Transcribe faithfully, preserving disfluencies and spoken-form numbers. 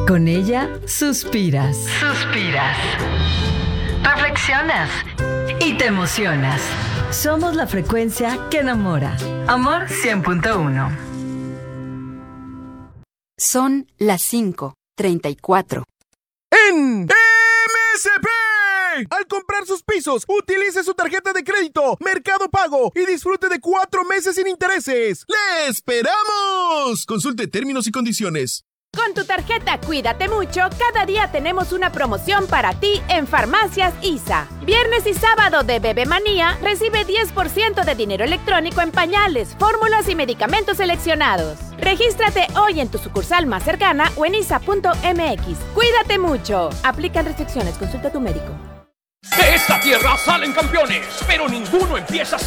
Con ella, suspiras. Suspiras. Reflexionas. Y te emocionas. Somos la frecuencia que enamora. Amor cien punto uno. Son las cinco treinta y cuatro. En M S P. Al comprar sus pisos, utilice su tarjeta de crédito Mercado Pago y disfrute de cuatro meses sin intereses. ¡Le esperamos! Consulte términos y condiciones. Con tu tarjeta Cuídate Mucho, cada día tenemos una promoción para ti en Farmacias I S A. Viernes y sábado de Bebe Manía, recibe diez por ciento de dinero electrónico en pañales, fórmulas y medicamentos seleccionados. Regístrate hoy en tu sucursal más cercana o en isa punto m x. Cuídate mucho. Aplican restricciones. Consulta a tu médico. De esta tierra salen campeones, pero ninguno empieza